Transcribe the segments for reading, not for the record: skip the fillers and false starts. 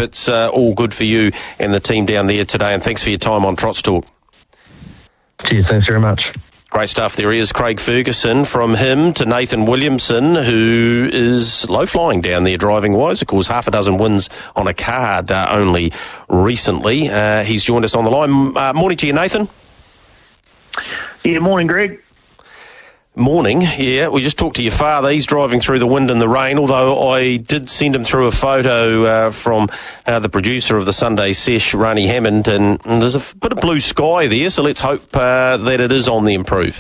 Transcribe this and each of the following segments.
it's all good for you and the team down there today, and thanks for your time on Trots Talk. Cheers, thanks very much. Great stuff. There he is, Craig Ferguson. From him to Nathan Williamson, who is low-flying down there driving-wise. Of course, half a dozen wins on a card only recently. He's joined us on the line. Morning to you, Nathan. Yeah, morning, Greg. Morning, yeah. We just talked to your father. He's driving through the wind and the rain, although I did send him through a photo from the producer of the Sunday Sesh, Rani Hammond, and there's a bit of blue sky there, so let's hope that it is on the improve.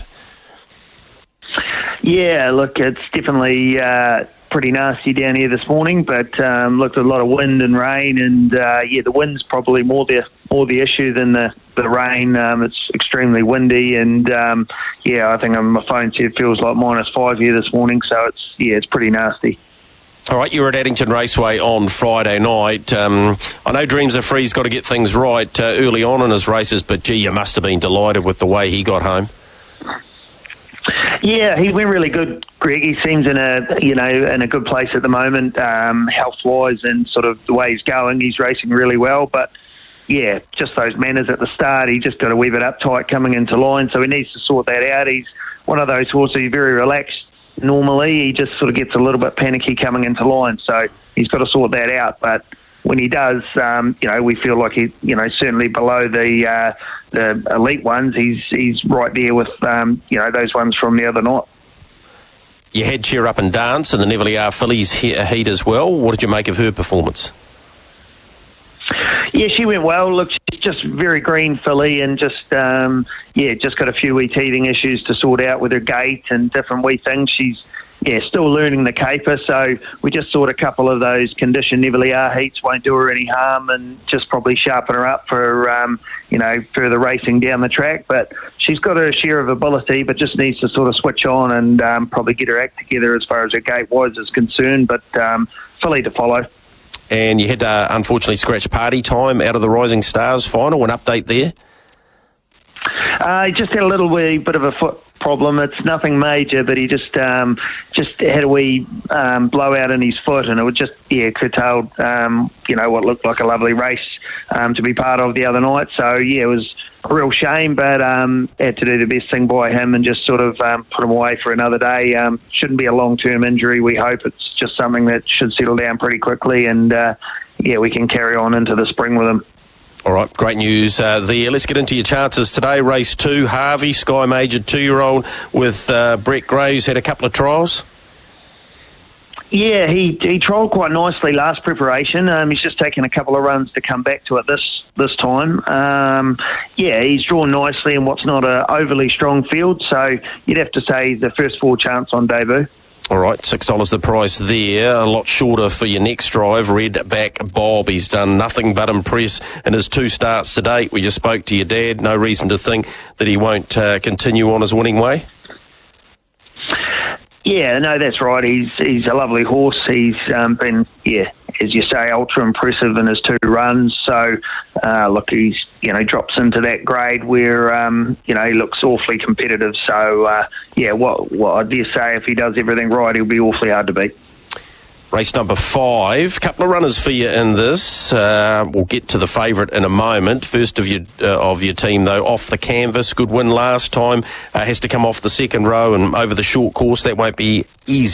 Yeah, look, it's definitely pretty nasty down here this morning, but look, a lot of wind and rain, and the wind's probably more the issue than the rain. It's extremely windy, and I think on my phone said it feels like -5 here this morning, so it's pretty nasty. All right, you were at Addington Raceway on Friday night. I know Dreams Are Free's got to get things right early on in his races, but gee, you must have been delighted with the way he got home. Yeah, he went really good, Greg. He seems in a good place at the moment, health-wise, and sort of the way he's going. He's racing really well, but yeah, just those manners at the start. He just got a wee bit uptight coming into line, so he needs to sort that out. He's one of those horses, he's very relaxed normally. He just sort of gets a little bit panicky coming into line, so he's got to sort that out. But when he does, we feel like he, certainly below the elite ones, he's right there with, those ones from the other night. You had Cheer Up and Dance and the Neville Fillies heat as well. What did you make of her performance? Yeah, she went well. Look, she's just very green filly, and just got a few wee teething issues to sort out with her gait and different wee things. She's still learning the caper, so we just thought a couple of those conditioned Neville heats won't do her any harm, and just probably sharpen her up for further racing down the track. But she's got her share of ability, but just needs to sort of switch on and probably get her act together as far as her gait-wise is concerned. But filly to follow. And you had to, unfortunately, scratch Party Time out of the Rising Stars final. An update there? He just had a little wee bit of a foot problem. It's nothing major, but he just had a wee blowout in his foot, and it would just curtailed what looked like a lovely race to be part of the other night. So it was a real shame, but had to do the best thing by him and just sort of put him away for another day. Shouldn't be a long-term injury. We hope it's just something that should settle down pretty quickly, and we can carry on into the spring with him. All right, great news there. Let's get into your chances today. Race 2, Harvey, Sky Major 2-year-old with Brett Gray, who's had a couple of trials. Yeah, he trialled quite nicely last preparation. He's just taken a couple of runs to come back to it this time. He's drawn nicely in what's not an overly strong field, so you'd have to say the first 4 chance on debut. All right, $6 the price there. A lot shorter for your next drive. Redback Bob. He's done nothing but impress in his 2 starts to date. We just spoke to your dad. No reason to think that he won't continue on his winning way. Yeah, no, that's right. He's a lovely horse. He's been, as you say, ultra impressive in his 2 runs. So, look, he's drops into that grade where he looks awfully competitive. So, what I dare say, if he does everything right, he'll be awfully hard to beat. Race number 5. Couple of runners for you in this. We'll get to the favourite in a moment. First of your team, though, Off the Canvas. Good win last time. Has to come off the second row and over the short course. That won't be easy.